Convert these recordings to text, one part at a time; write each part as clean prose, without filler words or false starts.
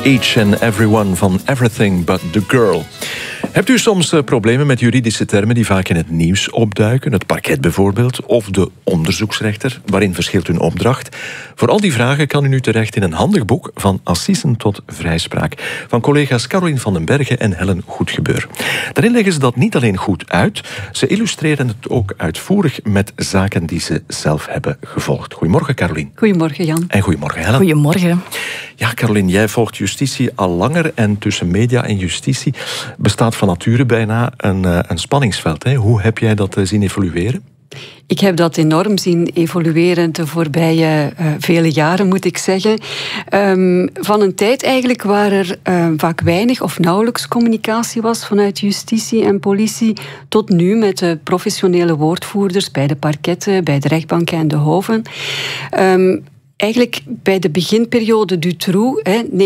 Each and Everyone van Everything But The Girl. Hebt u soms problemen met juridische termen die vaak in het nieuws opduiken? Het parket bijvoorbeeld, of de onderzoeksrechter. Waarin verschilt hun opdracht? Voor al die vragen kan u nu terecht in een handig boek Van Assisen tot Vrijspraak. Van collega's Caroline van den Bergen en Helen Goedgebeur. Daarin leggen ze dat niet alleen goed uit, ze illustreren het ook uitvoerig met zaken die ze zelf hebben gevolgd. Goedemorgen, Caroline. Goedemorgen, Jan. En goedemorgen, Helen. Goedemorgen. Ja, Caroline, jij volgt justitie al langer en tussen media en justitie bestaat van nature bijna een spanningsveld. Hè? Hoe heb jij dat zien evolueren? Ik heb dat enorm zien evolueren de voorbije vele jaren, moet ik zeggen. Van een tijd eigenlijk waar er vaak weinig of nauwelijks communicatie was vanuit justitie en politie, tot nu met de professionele woordvoerders bij de parketten, bij de rechtbanken en de hoven. Eigenlijk bij de beginperiode Dutroux,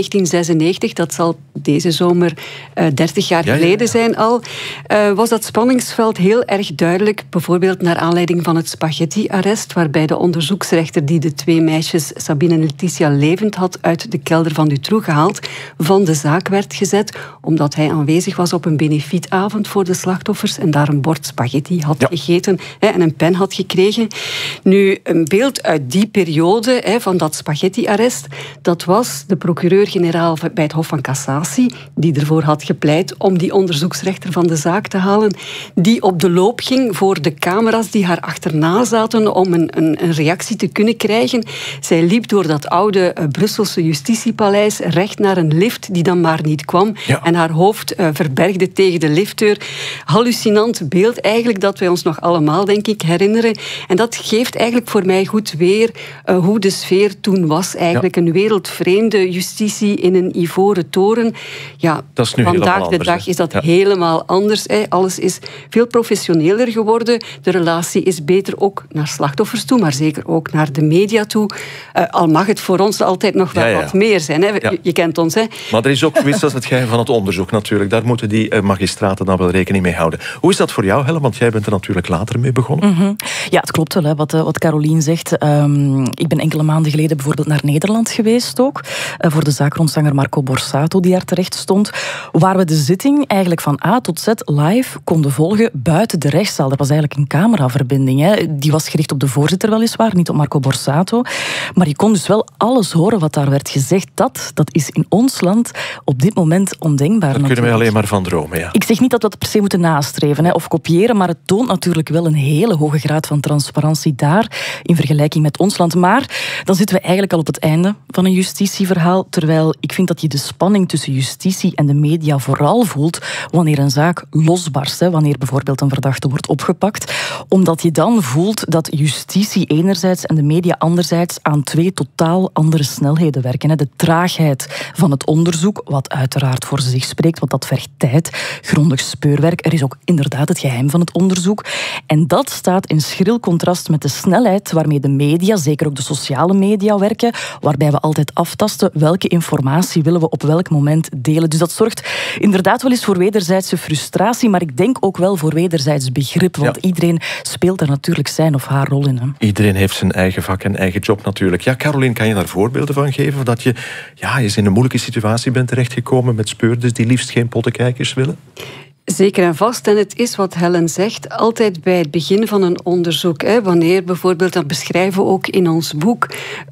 1996, dat zal deze zomer 30 jaar geleden zijn al, was dat spanningsveld heel erg duidelijk, bijvoorbeeld naar aanleiding van het spaghetti-arrest, waarbij de onderzoeksrechter die de twee meisjes Sabine en Letitia levend had uit de kelder van Dutroux gehaald, van de zaak werd gezet, omdat hij aanwezig was op een benefietavond voor de slachtoffers en daar een bord spaghetti had gegeten en een pen had gekregen. Nu, een beeld uit die periode van dat spaghetti-arrest, dat was de procureur-generaal bij het Hof van Cassatie, die ervoor had gepleit om die onderzoeksrechter van de zaak te halen, die op de loop ging voor de camera's die haar achterna zaten om een reactie te kunnen krijgen. Zij liep door dat oude Brusselse justitiepaleis recht naar een lift die dan maar niet kwam en haar hoofd verbergde tegen de liftdeur. Hallucinant beeld eigenlijk dat wij ons nog allemaal, denk ik, herinneren. En dat geeft eigenlijk voor mij goed weer hoe de sfeer toen was. Eigenlijk een wereldvreemde justitie in een ivoren toren. Ja, dat is nu vandaag de dag is dat helemaal anders. Alles is veel professioneler geworden. De relatie is beter ook naar slachtoffers toe, maar zeker ook naar de media toe. Al mag het voor ons altijd nog wel wat meer zijn. Je kent ons. Maar er is ook zoiets als het geheim van het onderzoek natuurlijk. Daar moeten die magistraten dan wel rekening mee houden. Hoe is dat voor jou, Helen? Want jij bent er natuurlijk later mee begonnen. Ja, het klopt wel, wat Caroline zegt. Ik ben enkele maanden geleden bijvoorbeeld naar Nederland geweest ook, voor de zaak rond zanger Marco Borsato die daar terecht stond, waar we de zitting eigenlijk van A tot Z live konden volgen buiten de rechtszaal. Er was eigenlijk een cameraverbinding. Die was gericht op de voorzitter weliswaar, niet op Marco Borsato. Maar je kon dus wel alles horen wat daar werd gezegd. Dat is in ons land op dit moment ondenkbaar. Daar kunnen wij alleen maar van dromen, ja. Ik zeg niet dat we dat per se moeten nastreven of kopiëren, maar het toont natuurlijk wel een hele hoge graad van transparantie daar, in vergelijking met ons land. Maar dan zitten we eigenlijk al op het einde van een justitieverhaal, terwijl ik vind dat je de spanning tussen justitie en de media vooral voelt wanneer een zaak losbarst, wanneer bijvoorbeeld een verdachte wordt opgepakt, omdat je dan voelt dat justitie enerzijds en de media anderzijds aan twee totaal andere snelheden werken. De traagheid van het onderzoek, wat uiteraard voor zich spreekt, want dat vergt tijd, grondig speurwerk. Er is ook inderdaad het geheim van het onderzoek. En dat staat in schril contrast met de snelheid waarmee de media, zeker ook de sociale media werken, waarbij we altijd aftasten welke informatie willen we op welk moment delen. Dus dat zorgt inderdaad wel eens voor wederzijdse frustratie, maar ik denk ook wel voor wederzijds begrip, want iedereen speelt daar natuurlijk zijn of haar rol in. Iedereen heeft zijn eigen vak en eigen job natuurlijk. Ja, Caroline, kan je daar voorbeelden van geven? Dat je eens in een moeilijke situatie bent terechtgekomen met speurders die liefst geen pottenkijkers willen? Zeker en vast. En het is wat Helen zegt, altijd bij het begin van een onderzoek. Wanneer bijvoorbeeld, dat beschrijven we ook in ons boek,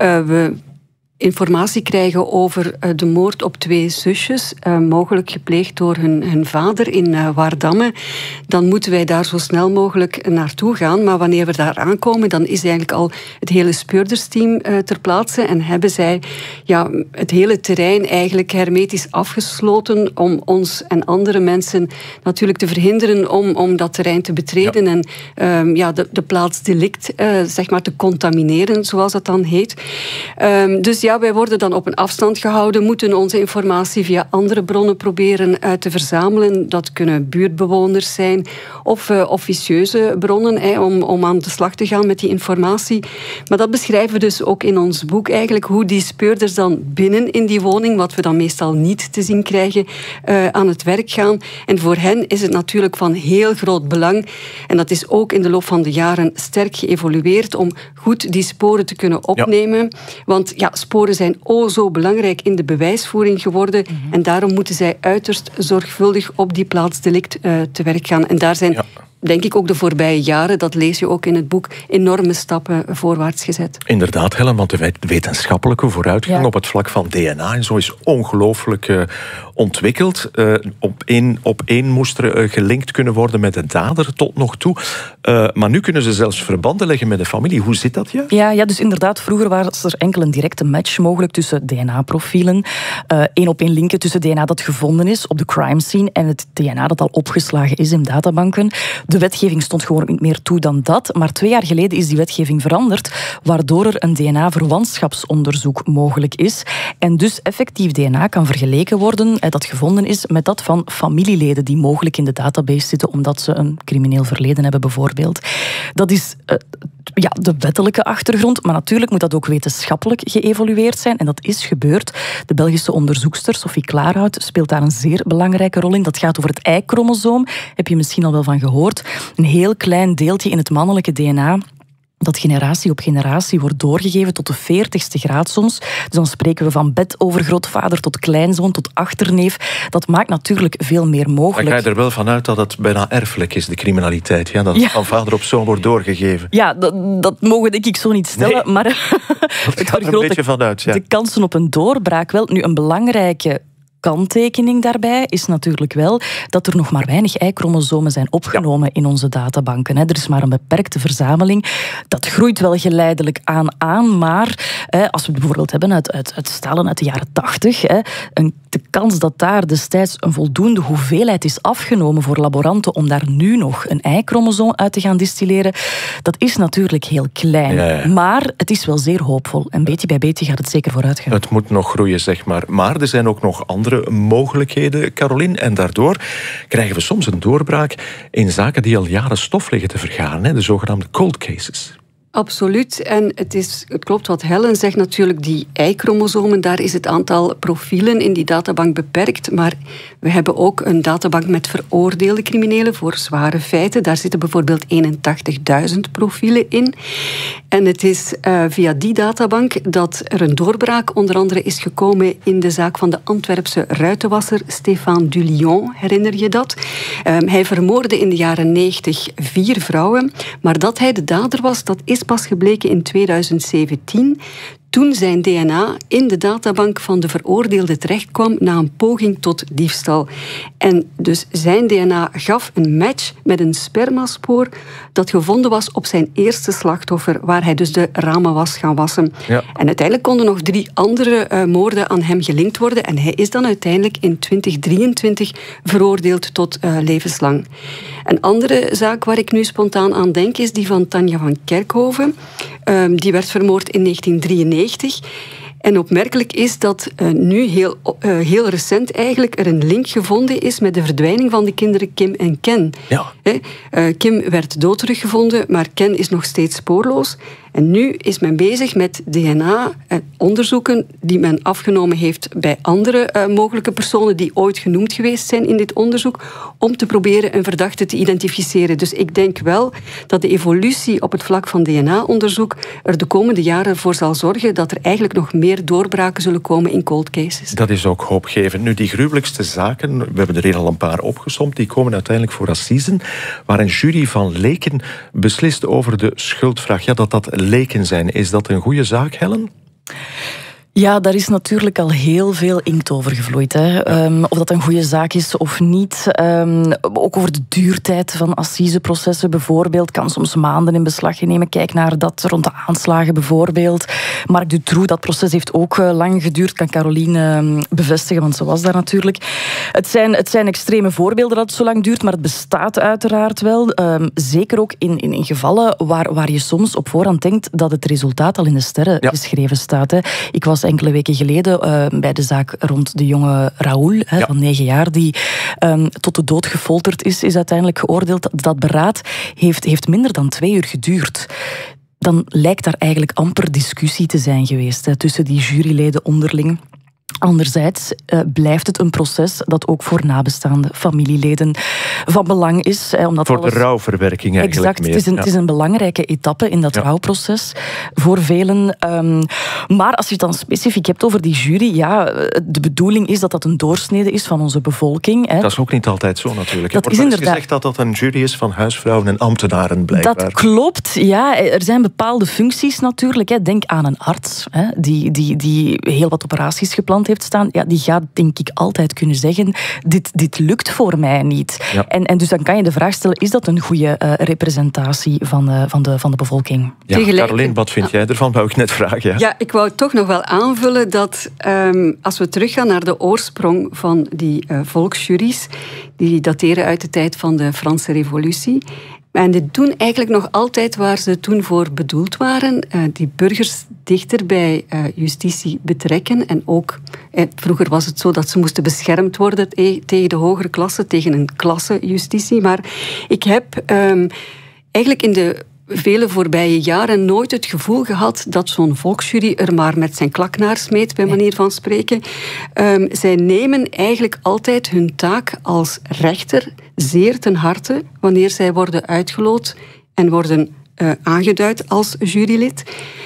we informatie krijgen over de moord op 2 zusjes, mogelijk gepleegd door hun vader in Waardamme, dan moeten wij daar zo snel mogelijk naartoe gaan. Maar wanneer we daar aankomen, dan is eigenlijk al het hele speurdersteam ter plaatse en hebben zij het hele terrein eigenlijk hermetisch afgesloten om ons en andere mensen natuurlijk te verhinderen om dat terrein te betreden en de plaats delict zeg maar te contamineren, zoals dat dan heet. Dus wij worden dan op een afstand gehouden, moeten onze informatie via andere bronnen proberen uit te verzamelen. Dat kunnen buurtbewoners zijn of officieuze bronnen om aan de slag te gaan met die informatie. Maar dat beschrijven we dus ook in ons boek eigenlijk, hoe die speurders dan binnen in die woning, wat we dan meestal niet te zien krijgen, aan het werk gaan. En voor hen is het natuurlijk van heel groot belang, en dat is ook in de loop van de jaren sterk geëvolueerd, om goed die sporen te kunnen opnemen. Want sporen sporen zijn zo belangrijk in de bewijsvoering geworden. En daarom moeten zij uiterst zorgvuldig op die plaatsdelict te werk gaan. En daar zijn... denk ik ook de voorbije jaren, dat lees je ook in het boek, enorme stappen voorwaarts gezet. Inderdaad, Helen, want de wetenschappelijke vooruitgang op het vlak van DNA en zo is ongelooflijk ontwikkeld. Op één moest er gelinkt kunnen worden met de dader tot nog toe. Maar nu kunnen ze zelfs verbanden leggen met de familie. Hoe zit dat? Ja, dus inderdaad, vroeger was er enkel een directe match mogelijk tussen DNA-profielen. 1-op-1 linken tussen DNA dat gevonden is op de crime scene en het DNA dat al opgeslagen is in databanken. De wetgeving stond gewoon niet meer toe dan dat. Maar 2 jaar geleden is die wetgeving veranderd, waardoor er een DNA-verwantschapsonderzoek mogelijk is. En dus effectief DNA kan vergeleken worden, dat gevonden is, met dat van familieleden die mogelijk in de database zitten omdat ze een crimineel verleden hebben, bijvoorbeeld. Dat is de wettelijke achtergrond, maar natuurlijk moet dat ook wetenschappelijk geëvolueerd zijn. En dat is gebeurd. De Belgische onderzoekster Sophie Klaarhout speelt daar een zeer belangrijke rol in. Dat gaat over het Y-chromosoom. Heb je misschien al wel van gehoord. Een heel klein deeltje in het mannelijke DNA dat generatie op generatie wordt doorgegeven tot de 40ste graad soms. Dus dan spreken we van bedovergrootvader tot kleinzoon tot achterneef. Dat maakt natuurlijk veel meer mogelijk. Dan ga je er wel vanuit dat het bijna erfelijk is, de criminaliteit. Ja, dat het van vader op zoon wordt doorgegeven. Ja, dat mogen denk ik zo niet stellen. Nee. Maar het gaat er een beetje vanuit. Ja. De kansen op een doorbraak wel. Nu, een belangrijke kanttekening daarbij is natuurlijk wel dat er nog maar weinig Y-chromosomen zijn opgenomen in onze databanken. Er is maar een beperkte verzameling. Dat groeit wel geleidelijk aan, maar als we het bijvoorbeeld hebben uit stellen uit de jaren 80, de kans dat daar destijds een voldoende hoeveelheid is afgenomen voor laboranten om daar nu nog een Y-chromosoom uit te gaan distilleren, dat is natuurlijk heel klein. Ja. Maar het is wel zeer hoopvol. En beetje bij beetje gaat het zeker vooruit gaan. Het moet nog groeien, zeg maar. Maar er zijn ook nog andere mogelijkheden, Caroline. En daardoor krijgen we soms een doorbraak in zaken die al jaren stof liggen te vergaren. De zogenaamde cold cases. Absoluut. En het klopt wat Helen zegt natuurlijk, die Y-chromosomen, daar is het aantal profielen in die databank beperkt. Maar we hebben ook een databank met veroordeelde criminelen voor zware feiten. Daar zitten bijvoorbeeld 81.000 profielen in. En het is via die databank dat er een doorbraak onder andere is gekomen in de zaak van de Antwerpse ruitenwasser Stéphane Dulion. Herinner je dat? Hij vermoordde in de jaren 90 4 vrouwen. Maar dat hij de dader was, dat is pas gebleken in 2017... toen zijn DNA in de databank van de veroordeelde terechtkwam na een poging tot diefstal. En dus zijn DNA gaf een match met een spermaspoor dat gevonden was op zijn eerste slachtoffer, waar hij dus de ramen was gaan wassen. Ja. En uiteindelijk konden nog 3 andere moorden aan hem gelinkt worden en hij is dan uiteindelijk in 2023 veroordeeld tot levenslang. Een andere zaak waar ik nu spontaan aan denk is die van Tanja van Kerkhoven. Die werd vermoord in 1993. En opmerkelijk is dat nu heel recent eigenlijk er een link gevonden is met de verdwijning van de kinderen Kim en Ken. Ja. Kim werd dood teruggevonden, maar Ken is nog steeds spoorloos. En nu is men bezig met DNA-onderzoeken die men afgenomen heeft bij andere mogelijke personen die ooit genoemd geweest zijn in dit onderzoek, om te proberen een verdachte te identificeren. Dus ik denk wel dat de evolutie op het vlak van DNA-onderzoek er de komende jaren voor zal zorgen dat er eigenlijk nog meer doorbraken zullen komen in cold cases. Dat is ook hoopgevend. Nu, die gruwelijkste zaken, we hebben er hier al een paar opgesomd, die komen uiteindelijk voor assisen, waar een jury van leken beslist over de schuldvraag. Ja, dat leken zijn. Is dat een goede zaak, Helen? Ja, daar is natuurlijk al heel veel inkt over gevloeid. Hè. Of dat een goede zaak is of niet. Ook over de duurtijd van assiseprocessen bijvoorbeeld. Kan soms maanden in beslag nemen. Kijk naar dat rond de aanslagen bijvoorbeeld. Marc Dutroux, dat proces heeft ook lang geduurd. Kan Caroline bevestigen, want ze was daar natuurlijk. Het zijn extreme voorbeelden dat het zo lang duurt, maar het bestaat uiteraard wel. Zeker ook in gevallen waar je soms op voorhand denkt dat het resultaat al in de sterren geschreven staat. Hè. Ik was enkele weken geleden bij de zaak rond de jonge Raoul, van 9 jaar, die tot de dood gefolterd is uiteindelijk geoordeeld. Dat beraad heeft minder dan 2 uur geduurd. Dan lijkt daar eigenlijk amper discussie te zijn geweest tussen die juryleden onderling. Anderzijds blijft het een proces dat ook voor nabestaande familieleden van belang is. Omdat voor de rouwverwerking eigenlijk exact, meer. Het is een belangrijke etappe in dat rouwproces voor velen. Maar als je het dan specifiek hebt over die jury, de bedoeling is dat dat een doorsnede is van onze bevolking. Dat is ook niet altijd zo natuurlijk. Dat er wordt is inderdaad gezegd dat dat een jury is van huisvrouwen en ambtenaren blijkbaar. Dat klopt, ja. Er zijn bepaalde functies natuurlijk. Denk aan een arts die heel wat operaties gepland heeft staan. Ja, die gaat denk ik altijd kunnen zeggen, dit lukt voor mij niet. Ja. En dus dan kan je de vraag stellen, is dat een goede representatie van de bevolking? Ja, Caroline, wat vind jij ervan? Wou ik net vragen. Ja, ik wou toch nog wel aanvullen dat als we teruggaan naar de oorsprong van die volksjuries, die dateren uit de tijd van de Franse Revolutie. En die doen eigenlijk nog altijd waar ze toen voor bedoeld waren. Die burgers dichter bij justitie betrekken. En ook, vroeger was het zo dat ze moesten beschermd worden tegen de hogere klasse, tegen een klassejustitie. Maar ik heb eigenlijk in de vele voorbije jaren nooit het gevoel gehad dat zo'n volksjury er maar met zijn klak naar smeet, bij manier van spreken. Zij nemen eigenlijk altijd hun taak als rechter zeer ten harte wanneer zij worden uitgeloot en worden aangeduid als jurylid.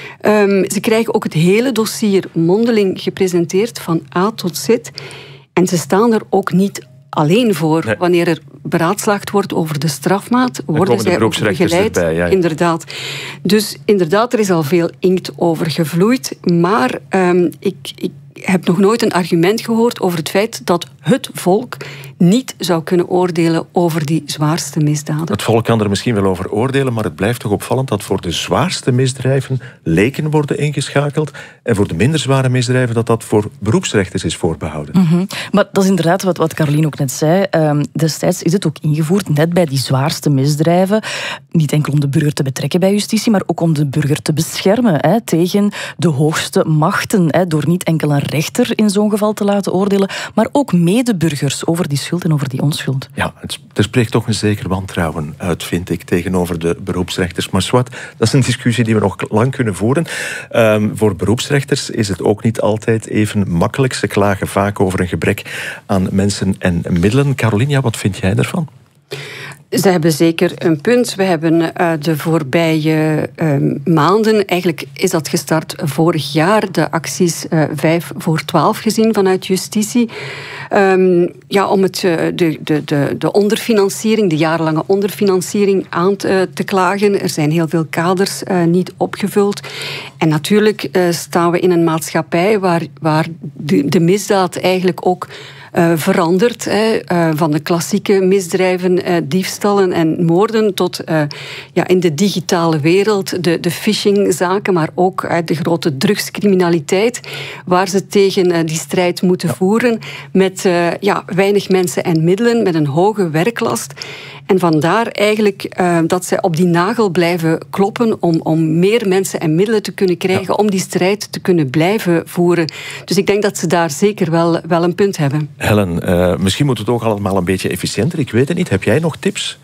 Ze krijgen ook het hele dossier mondeling gepresenteerd van A tot Z. En ze staan er ook niet alleen voor. Nee. Wanneer er beraadslaagd wordt over de strafmaat, worden zij ook begeleid. Erbij, ja. Inderdaad. Dus inderdaad, er is al veel inkt over gevloeid. Maar ik heb nog nooit een argument gehoord over het feit dat het volk niet zou kunnen oordelen over die zwaarste misdaden. Het volk kan er misschien wel over oordelen, maar het blijft toch opvallend dat voor de zwaarste misdrijven leken worden ingeschakeld en voor de minder zware misdrijven dat voor beroepsrechters is voorbehouden. Mm-hmm. Maar dat is inderdaad wat Caroline ook net zei. Destijds is het ook ingevoerd, net bij die zwaarste misdrijven, niet enkel om de burger te betrekken bij justitie, maar ook om de burger te beschermen tegen de hoogste machten, door niet enkel een rechter in zo'n geval te laten oordelen, maar ook medeburgers over die schuld en over die onschuld. Ja, er spreekt toch een zeker wantrouwen uit, vind ik, tegenover de beroepsrechters. Maar zwart, dat is een discussie die we nog lang kunnen voeren. Voor beroepsrechters is het ook niet altijd even makkelijk. Ze klagen vaak over een gebrek aan mensen en middelen. Caroline, wat vind jij daarvan? Ze hebben zeker een punt. We hebben de voorbije maanden, eigenlijk is dat gestart vorig jaar, de acties 5 voor 12 gezien vanuit justitie. Om de onderfinanciering, de jarenlange onderfinanciering aan te klagen. Er zijn heel veel kaders niet opgevuld. En natuurlijk staan we in een maatschappij waar de misdaad eigenlijk ook veranderd. Van de klassieke misdrijven, diefstallen en moorden tot in de digitale wereld, de phishingzaken, maar ook de grote drugscriminaliteit, waar ze tegen die strijd moeten voeren met weinig mensen en middelen, met een hoge werklast. En vandaar eigenlijk dat zij op die nagel blijven kloppen om meer mensen en middelen te kunnen krijgen, om die strijd te kunnen blijven voeren. Dus ik denk dat ze daar zeker wel een punt hebben. Helen, misschien moet het ook allemaal een beetje efficiënter. Ik weet het niet. Heb jij nog tips?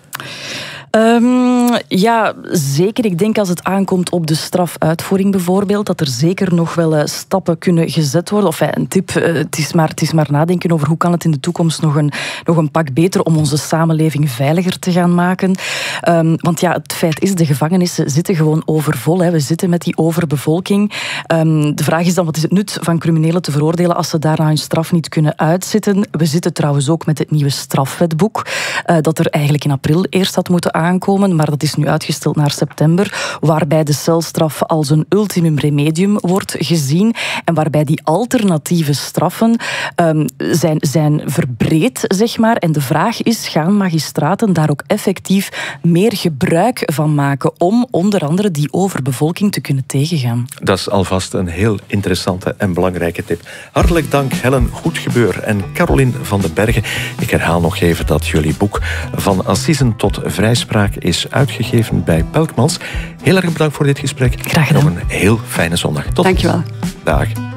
Ja, zeker. Ik denk als het aankomt op de strafuitvoering bijvoorbeeld, dat er zeker nog wel stappen kunnen gezet worden. Of een tip, het is maar nadenken over hoe kan het in de toekomst nog een pak beter om onze samenleving veiliger te gaan maken. Want ja, het feit is, de gevangenissen zitten gewoon overvol. Hè. We zitten met die overbevolking. De vraag is dan, wat is het nut van criminelen te veroordelen als ze daarna hun straf niet kunnen uitzitten? We zitten trouwens ook met het nieuwe strafwetboek, dat er eigenlijk in april eerst had moeten aankomen, maar dat is nu uitgesteld naar september, waarbij de celstraf als een ultimum remedium wordt gezien en waarbij die alternatieve straffen zijn verbreed, zeg maar. En de vraag is, gaan magistraten daar ook effectief meer gebruik van maken om onder andere die overbevolking te kunnen tegengaan? Dat is alvast een heel interessante en belangrijke tip. Hartelijk dank Helen Goedgebeur en Caroline van den Bergen. Ik herhaal nog even dat jullie boek Van Assisen tot Vrijspraak is uitgegeven bij Pelkmans. Heel erg bedankt voor dit gesprek. Graag gedaan. Nog een heel fijne zondag. Dankjewel. Dag.